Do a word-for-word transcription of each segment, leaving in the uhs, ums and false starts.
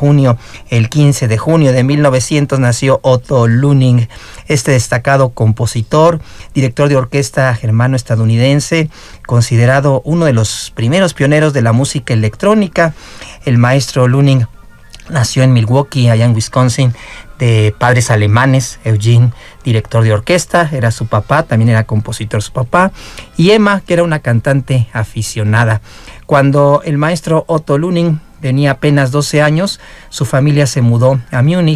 junio. El quince de junio de mil novecientos nació Otto Luening, este destacado compositor, director de orquesta germano-estadounidense, considerado uno de los primeros pioneros de la música electrónica. El maestro Luening nació en Milwaukee, allá en Wisconsin, de padres alemanes. Eugene, director de orquesta, era su papá, también era compositor su papá, y Emma, que era una cantante aficionada. Cuando el maestro Otto Luening tenía apenas doce años, su familia se mudó a Múnich.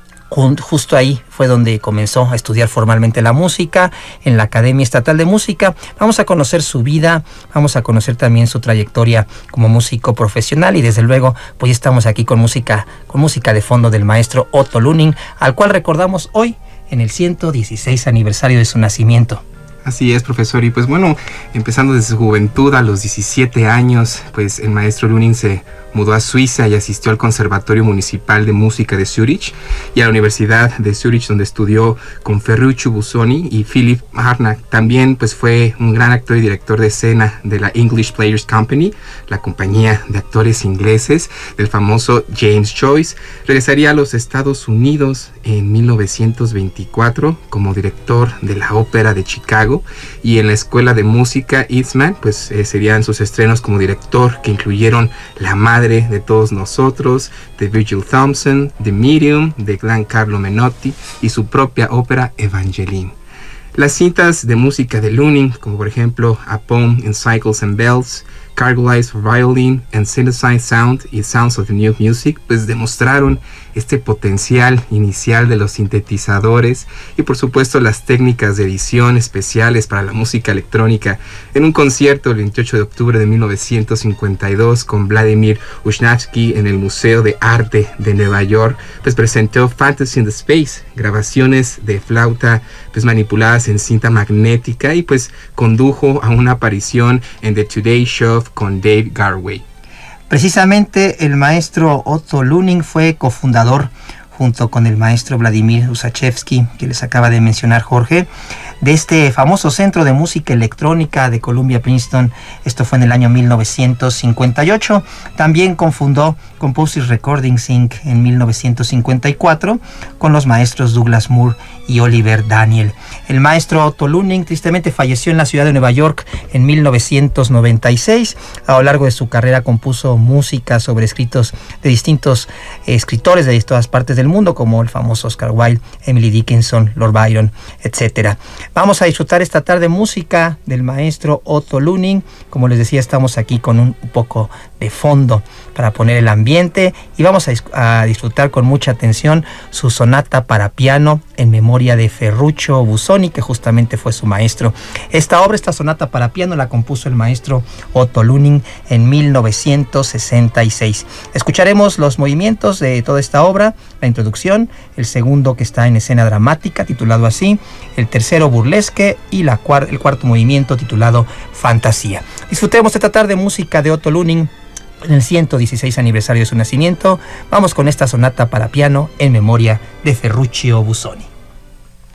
Justo ahí fue donde comenzó a estudiar formalmente la música en la Academia Estatal de Música. Vamos a conocer su vida, vamos a conocer también su trayectoria como músico profesional, y desde luego pues estamos aquí con música, con música de fondo del maestro Otto Luening, al cual recordamos hoy en el ciento dieciséis aniversario de su nacimiento. Así es, profesor, y pues bueno, empezando desde su juventud, a los diecisiete años, pues el maestro Luening se mudó a Suiza y asistió al Conservatorio Municipal de Música de Zúrich y a la Universidad de Zúrich, donde estudió con Ferruccio Busoni y Philipp Harnack. También pues fue un gran actor y director de escena de la English Players Company, la compañía de actores ingleses del famoso James Joyce. Regresaría a los Estados Unidos en mil novecientos veinticuatro como director de la Ópera de Chicago, y en la Escuela de Música Eastman pues eh, serían sus estrenos como director, que incluyeron La Madre de Todos Nosotros, de Virgil Thompson, The Medium, de Giancarlo Menotti, y su propia ópera Evangeline. Las cintas de música de Luening, como por ejemplo A Poem in Cycles and Bells, Cargolized for Violin, and Synthesized Sound y Sounds of the New Music, pues demostraron este potencial inicial de los sintetizadores y por supuesto las técnicas de edición especiales para la música electrónica. En un concierto el veintiocho de octubre de mil novecientos cincuenta y dos con Vladimir Usnavsky en el Museo de Arte de Nueva York, pues presentó Fantasy in the Space, grabaciones de flauta pues manipuladas en cinta magnética, y pues condujo a una aparición en The Today Show con Dave Garway. Precisamente el maestro Otto Luening fue cofundador, junto con el maestro Vladimir Ussachevsky, que les acaba de mencionar Jorge, de este famoso Centro de Música Electrónica de Columbia Princeton. Esto fue en el año mil novecientos cincuenta y ocho. También cofundó Composers Recordings incorporated en mil novecientos cincuenta y cuatro con los maestros Douglas Moore y Oliver Daniel. El maestro Otto Luening tristemente falleció en la ciudad de Nueva York en mil novecientos noventa y seis. A lo largo de su carrera compuso música sobre escritos de distintos eh, escritores de todas partes del mundo, como el famoso Oscar Wilde, Emily Dickinson, Lord Byron, etcétera. Vamos a disfrutar esta tarde música del maestro Otto Luening. Como les decía, estamos aquí con un poco de fondo para poner el ambiente, y vamos a, a disfrutar con mucha atención su sonata para piano en memoria de Ferruccio Busoni, que justamente fue su maestro. Esta obra, esta sonata para piano, la compuso el maestro Otto Luening en mil novecientos sesenta y seis. Escucharemos los movimientos de toda esta obra: la introducción, el segundo, que está en escena dramática, titulado así, el tercero burlesque, y la cuar- el cuarto movimiento, titulado Fantasía. Disfrutemos esta tarde música de Otto Luening en el ciento dieciséis aniversario de su nacimiento. Vamos con esta sonata para piano en memoria de Ferruccio Busoni.